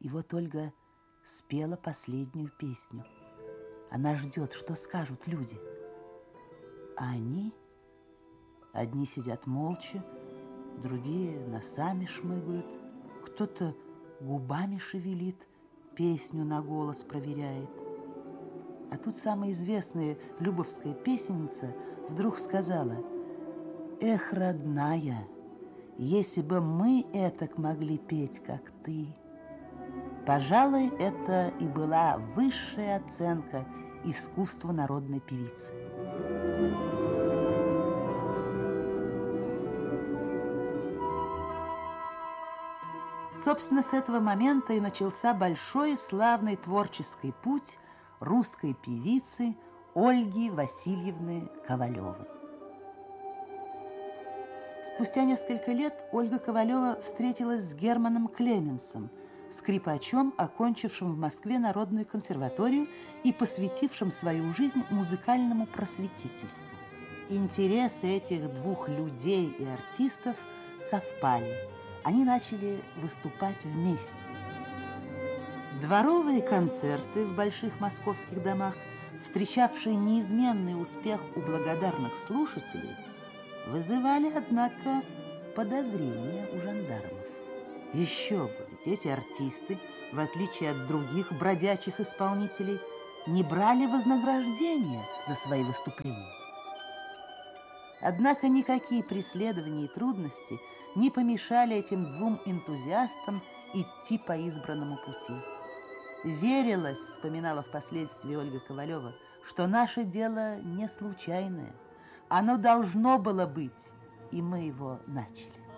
И вот Ольга спела последнюю песню. Она ждет, что скажут люди. А они, одни сидят молча, другие носами шмыгают, кто-то губами шевелит, песню на голос проверяет. А тут самая известная любовская песенница вдруг сказала: «Эх, родная, если бы мы этак могли петь, как ты». Пожалуй, это и была высшая оценка искусству народной певицы. Собственно, с этого момента и начался большой и славный творческий путь русской певицы Ольги Васильевны Ковалевой. Спустя несколько лет Ольга Ковалева встретилась с Германом Клеменсом, скрипачом, окончившим в Москве Народную консерваторию и посвятившим свою жизнь музыкальному просветительству. Интересы этих двух людей и артистов совпали. Они начали выступать вместе. Дворовые концерты в больших московских домах, встречавшие неизменный успех у благодарных слушателей, вызывали, однако, подозрения у жандармов. Еще бы, ведь эти артисты, в отличие от других бродячих исполнителей, не брали вознаграждения за свои выступления. Однако никакие преследования и трудности не помешали этим двум энтузиастам идти по избранному пути. Верилось, вспоминала впоследствии Ольга Ковалева, что наше дело не случайное. Оно должно было быть, и мы его начали.